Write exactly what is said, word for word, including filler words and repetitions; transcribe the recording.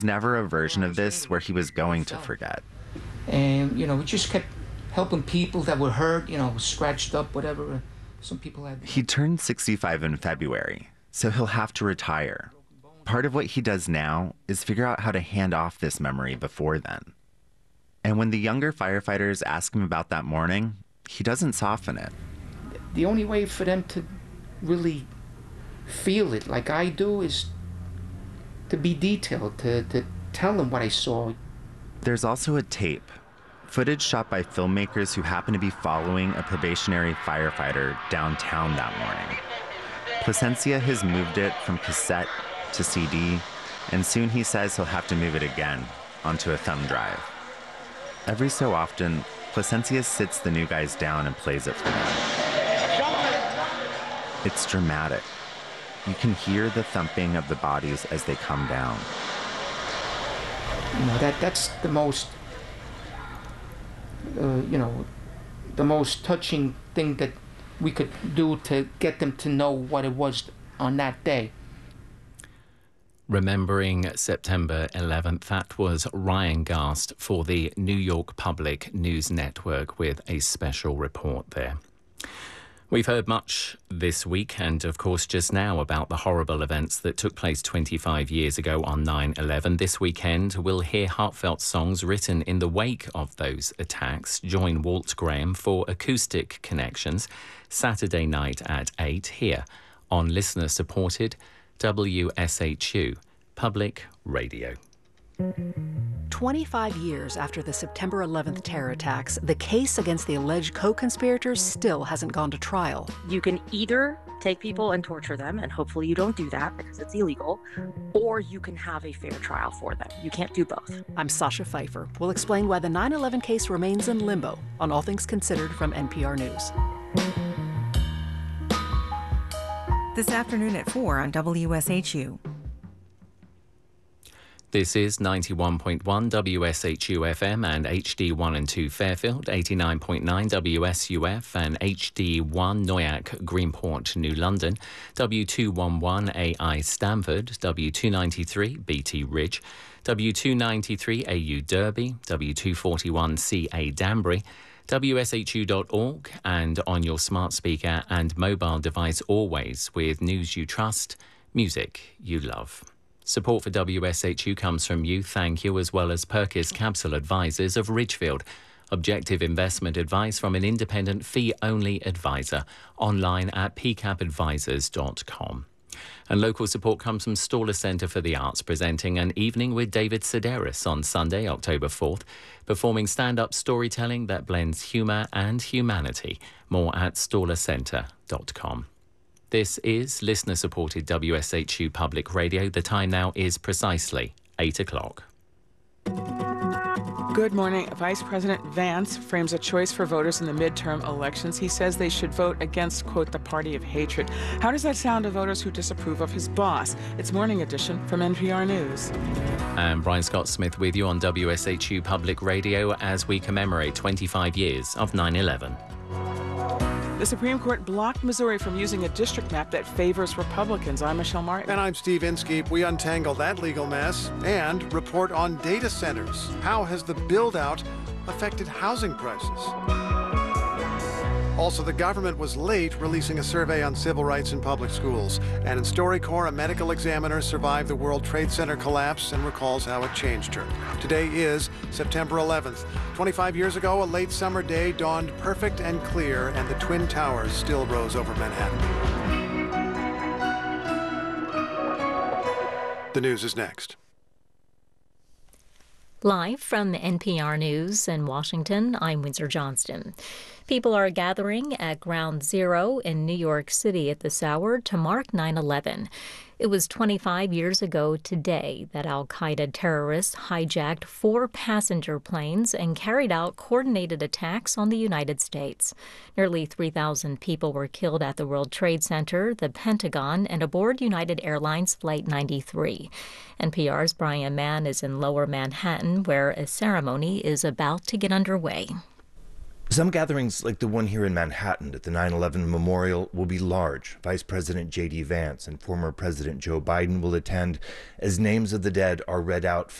Never a version of this where he was going to forget. And, you know, we just kept helping people that were hurt, you know, scratched up, whatever. Some people had... He turned sixty-five in February, so he'll have to retire. Part of what he does now is figure out how to hand off this memory before then. And when the younger firefighters ask him about that morning, he doesn't soften it. The only way for them to really feel it like I do is to be detailed, to, to tell them what I saw. There's also a tape, footage shot by filmmakers who happen to be following a probationary firefighter downtown that morning. Plasencia has moved it from cassette to C D, and soon he says he'll have to move it again onto a thumb drive. Every so often, Plasencia sits the new guys down and plays it for them. It's dramatic. You can hear the thumping of the bodies as they come down. You know, that that's the most, uh, you know, the most touching thing that we could do to get them to know what it was on that day. Remembering September eleventh, that was Ryan Gast for the New York Public News Network with a special report there. We've heard much this week and, of course, just now about the horrible events that took place twenty-five years ago on nine eleven. This weekend, we'll hear heartfelt songs written in the wake of those attacks. Join Walt Graham for Acoustic Connections Saturday night at eight here on listener-supported W S H U Public Radio. twenty-five years after the September eleventh terror attacks, the case against the alleged co-conspirators still hasn't gone to trial. You can either take people and torture them, and hopefully you don't do that because it's illegal, or you can have a fair trial for them. You can't do both. I'm Sasha Pfeiffer. We'll explain why the nine eleven case remains in limbo on All Things Considered from N P R News. This afternoon at four on W S H U. This is ninety-one point one W S H U F M and H D one and two Fairfield, eighty-nine point nine W S U F and H D one Noyac, Greenport, New London, W two eleven A I Stamford, W two ninety-three B T Ridge, W two ninety-three A U Derby, W two forty-one C A Danbury, W S H U dot org, and on your smart speaker and mobile device always with news you trust, music you love. Support for W S H U comes from you, thank you, as well as Perkis Capsule Advisors of Ridgefield. Objective investment advice from an independent fee-only advisor. Online at p cap advisors dot com. And local support comes from Staller Centre for the Arts, presenting an evening with David Sedaris on Sunday, October fourth, performing stand-up storytelling that blends humour and humanity. More at staller centre dot com. This is listener-supported W S H U Public Radio. The time now is precisely eight o'clock. Good morning. Vice President Vance frames a choice for voters in the midterm elections. He says they should vote against, quote, the party of hatred. How does that sound to voters who disapprove of his boss? It's Morning Edition from N P R News. And Brian Scott Smith with you on W S H U Public Radio as we commemorate twenty-five years of nine eleven. The Supreme Court blocked Missouri from using a district map that favors Republicans. I'm Michelle Martin. And I'm Steve Inskeep. We untangle that legal mess and report on data centers. How has the build-out affected housing prices? Also, the government was late releasing a survey on civil rights in public schools. And in StoryCorps, a medical examiner survived the World Trade Center collapse and recalls how it changed her. Today is September eleventh. twenty-five years ago, a late summer day dawned perfect and clear, and the Twin Towers still rose over Manhattan. The news is next. Live from N P R News in Washington, I'm Windsor Johnston. People are gathering at Ground Zero in New York City at this hour to mark nine eleven. It was twenty-five years ago today that al-Qaeda terrorists hijacked four passenger planes and carried out coordinated attacks on the United States. Nearly three thousand people were killed at the World Trade Center, the Pentagon, and aboard United Airlines Flight ninety-three. N P R's Brian Mann is in Lower Manhattan, where a ceremony is about to get underway. Some gatherings, like the one here in Manhattan at the nine eleven Memorial, will be large. Vice President J D Vance and former President Joe Biden will attend as names of the dead are read out